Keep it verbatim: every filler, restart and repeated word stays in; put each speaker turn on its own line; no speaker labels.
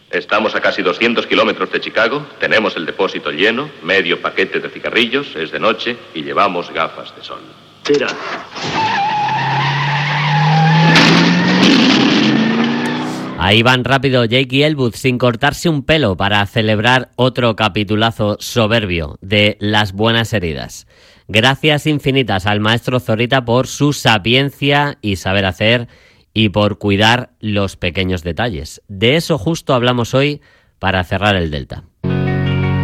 Estamos a casi doscientos kilómetros de Chicago, tenemos el depósito lleno, medio paquete de cigarrillos, es de noche y llevamos gafas de sol.
Tira.
Ahí van rápido Jake y Elwood sin cortarse un pelo para celebrar otro capitulazo soberbio de Las Buenas Heridas. Gracias infinitas al maestro Zorrita por su sapiencia y saber hacer y por cuidar los pequeños detalles. De eso justo hablamos hoy para cerrar el Delta.